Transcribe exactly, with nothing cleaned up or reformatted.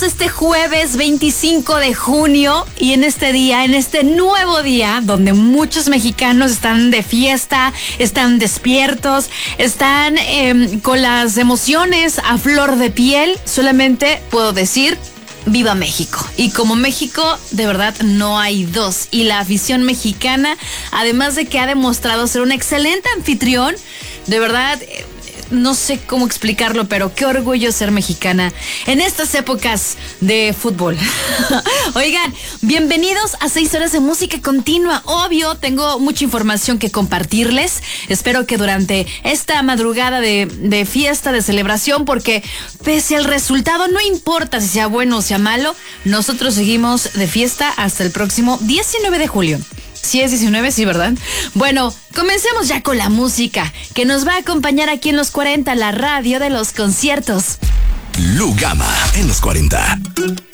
este jueves veinticinco de junio y en este día, en este nuevo día, donde muchos mexicanos están de fiesta, están despiertos, están eh, con las emociones a flor de piel, solamente puedo decir: ¡Viva México! Y como México, de verdad, no hay dos. Y la afición mexicana, además de que ha demostrado ser un excelente anfitrión, de verdad, no sé cómo explicarlo, pero qué orgullo ser mexicana en estas épocas de fútbol. Oigan, bienvenidos a seis horas de música continua. Obvio, tengo mucha información que compartirles. Espero que durante esta madrugada de, de fiesta, de celebración, porque pese al resultado, no importa si sea bueno o sea malo, nosotros seguimos de fiesta hasta el próximo diecinueve de julio. Sí es diecinueve, sí, ¿verdad? Bueno, comencemos ya con la música que nos va a acompañar aquí en los cuarenta, la radio de los conciertos. Lugama en los cuarenta.